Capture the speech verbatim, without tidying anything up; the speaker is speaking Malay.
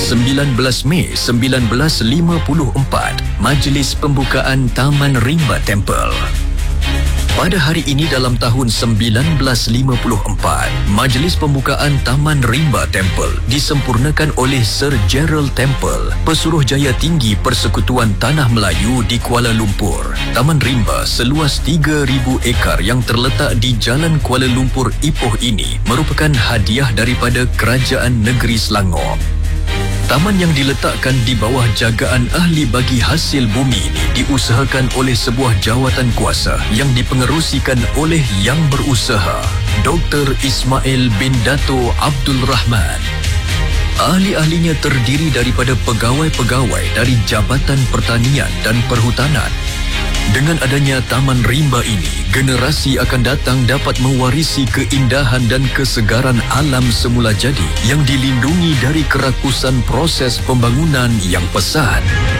sembilan belas Mei seribu sembilan ratus lima puluh empat, Majlis Pembukaan Taman Rimba Temple. Pada hari ini dalam tahun seribu sembilan ratus lima puluh empat, Majlis Pembukaan Taman Rimba Temple disempurnakan oleh Sir Gerald Temple, Pesuruhjaya Tinggi Persekutuan Tanah Melayu di Kuala Lumpur. Taman Rimba seluas tiga ribu ekar yang terletak di Jalan Kuala Lumpur Ipoh ini merupakan hadiah daripada Kerajaan Negeri Selangor. Taman yang diletakkan di bawah jagaan ahli bagi hasil bumi ini diusahakan oleh sebuah jawatan kuasa yang dipengerusikan oleh Yang Berusaha, Doktor Ismail bin Dato' Abdul Rahman. Ahli-ahlinya terdiri daripada pegawai-pegawai dari Jabatan Pertanian dan Perhutanan. Dengan adanya Taman Rimba ini, generasi akan datang dapat mewarisi keindahan dan kesegaran alam semula jadi yang dilindungi dari kerakusan proses pembangunan yang pesat.